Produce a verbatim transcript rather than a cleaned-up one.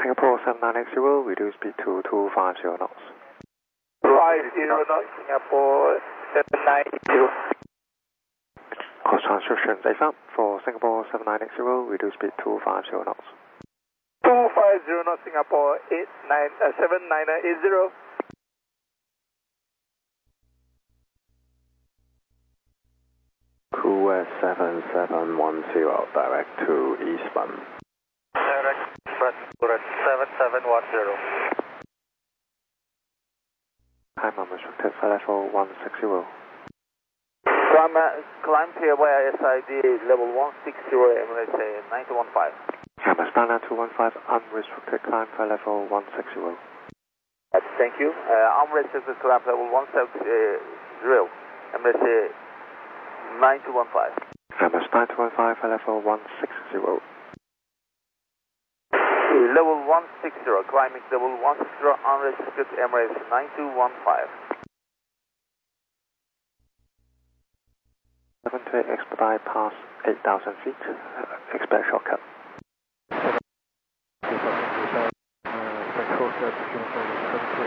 Singapore seven nine eight zero, reduce speed to two five zero knots. five zero knots, Singapore seven nine eight zero. Course transcription A F A P for Singapore seven nine eight zero, reduce speed to five zero knots. two five zero knots, Singapore eight nine, uh, seven nine eight zero. Crew seven seven one zero, direct to eastbound. Direct, but correct, seven seven one zero. Time unrestricted, flight level one six zero. Climb, uh, climb to S I D level one six zero, Emirates uh, nine two one five. Emirates nine two one five, unrestricted climb flight level one six zero. Uh, thank you. Uh, unrestricted climb level one six zero, Emirates uh, nine two one five. Emirates nine two one five, flight level one six zero. Level one six zero, climbing level one six zero, unrestricted Emirates nine two one five. seven to eight expedite past eight thousand feet, expect shortcut.